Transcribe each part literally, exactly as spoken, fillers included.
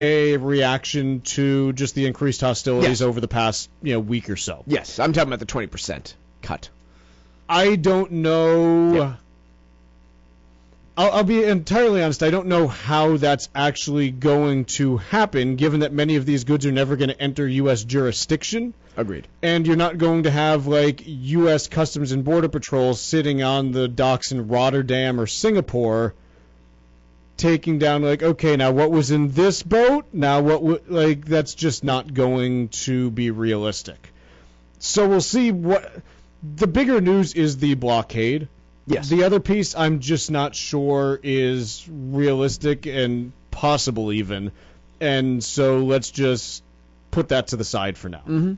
a reaction to just the increased hostilities Yes. over the past you know week or so. Yes, I'm talking about the twenty percent cut. I don't know. Yep. I'll, I'll be entirely honest. I don't know how that's actually going to happen, given that many of these goods are never going to enter U S jurisdiction. Agreed. And you're not going to have, like, U S Customs and Border Patrol sitting on the docks in Rotterdam or Singapore taking down, like, okay, now what was in this boat? Now what, w-? like, that's just not going to be realistic. So we'll see what... The bigger news is the blockade. Yes. The other piece I'm just not sure is realistic and possible even. And so let's just put that to the side for now. Mm-hmm.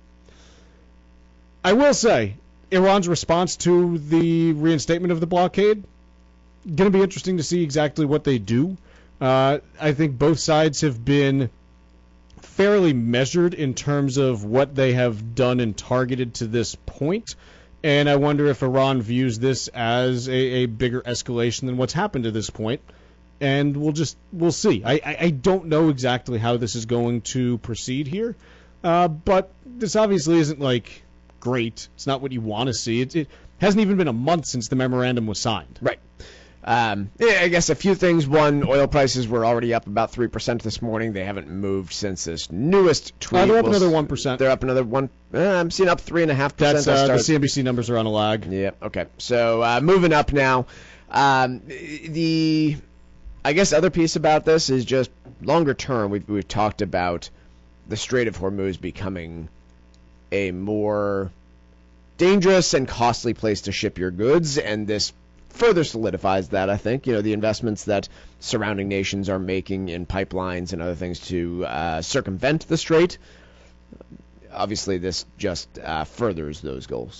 I will say, Iran's response to the reinstatement of the blockade, going to be interesting to see exactly what they do. Uh, I think both sides have been fairly measured in terms of what they have done and targeted to this point. And I wonder if Iran views this as a, a bigger escalation than what's happened to this point. And we'll just, we'll see. I, I, I don't know exactly how this is going to proceed here. Uh, but this obviously isn't, like, great. It's not what you want to see. It, it hasn't even been a month since the memorandum was signed. Right. Um, yeah, I guess a few things. One, oil prices were already up about three percent this morning. They haven't moved since this newest tweet. Uh, they're up We'll another s- one percent. They're up another one. Uh, I'm seeing up three point five percent. That's uh, the C N B C numbers are on a lag. Yeah, okay. So uh, moving up now. Um, the, I guess, other piece about this is just longer term. We've, we've talked about the Strait of Hormuz becoming a more dangerous and costly place to ship your goods, and this further solidifies that, I think. You know, the investments that surrounding nations are making in pipelines and other things to uh, circumvent the strait. Obviously, this just uh, furthers those goals.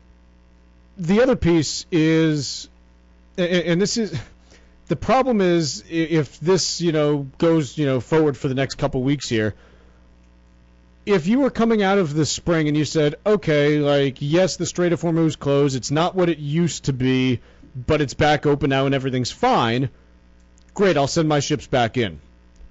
The other piece is, and, and this is, the problem is if this, you know, goes, you know, forward for the next couple weeks here, if you were coming out of the spring and you said, okay, like, yes, the Strait of Hormuz closed, it's not what it used to be, but it's back open now and everything's fine, great, I'll send my ships back in.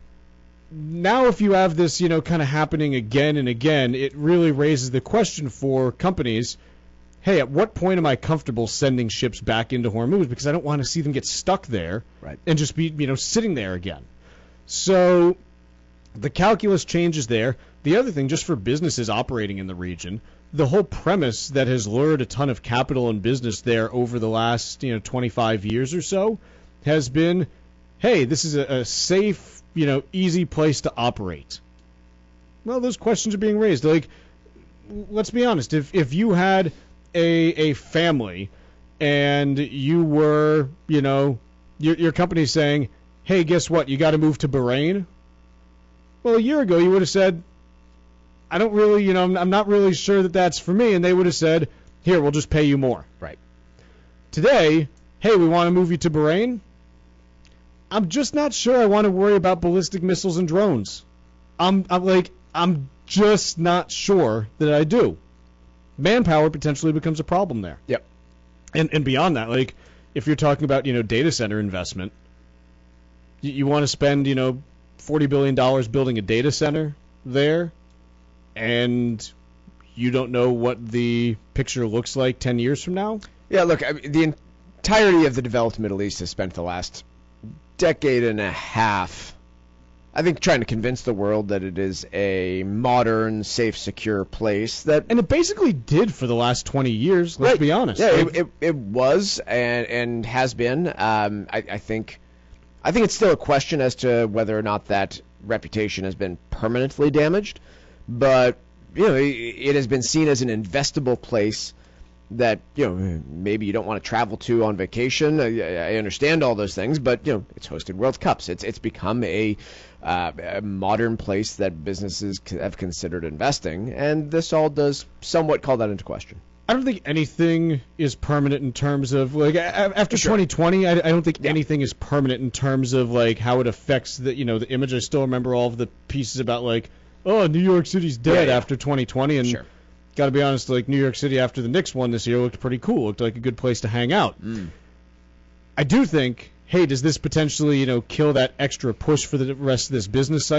Now if you have this, you know, kind of happening again and again, it really raises the question for companies, hey, at what point am I comfortable sending ships back into Hormuz? Because I don't want to see them get stuck there Right. and just be, you know, sitting there again. So the calculus changes there. The other thing, just for businesses operating in the region, the whole premise that has lured a ton of capital and business there over the last, you know, twenty-five years or so has been, hey, this is a, a safe, you know, easy place to operate. Well, those questions are being raised. Like, let's be honest. If if you had a a family and you were, you know, your your company saying, hey, guess what? You got to move to Bahrain. Well, a year ago you would have said, I don't really, you know, I'm, I'm not really sure that that's for me. And they would have said, here, we'll just pay you more. Right. Today, hey, we want to move you to Bahrain. I'm just not sure I want to worry about ballistic missiles and drones. I'm, I'm like, I'm just not sure that I do. Manpower potentially becomes a problem there. Yep. And and beyond that, like, if you're talking about, you know, data center investment, you, you want to spend, you know, forty billion dollars building a data center there, and you don't know what the picture looks like ten years from now? Yeah, look, I mean, the entirety of the developed Middle East has spent the last decade and a half, I think, trying to convince the world that it is a modern, safe, secure place. That And it basically did for the last twenty years, let's Right. be honest. Yeah, Like, it, it, it was and and has been. Um, I, I think I think it's still a question as to whether or not that reputation has been permanently damaged. But you know, it, it has been seen as an investable place that, you know, maybe you don't want to travel to on vacation. I, I understand all those things, but you know, it's hosted World Cups. It's it's become a, uh, a modern place that businesses have considered investing, and this all does somewhat call that into question. I don't think anything is permanent in terms of, like, a- after Sure. twenty twenty, I, I don't think Yeah. anything is permanent in terms of, like, how it affects the, you know, the image. I still remember all of the pieces about, like, oh, New York City's dead Yeah, yeah. after twenty twenty, and Sure. got to be honest, like, New York City after the Knicks won this year looked pretty cool. Looked like a good place to hang out. Mm. I do think, hey, does this potentially, you know, kill that extra push for the rest of this business cycle?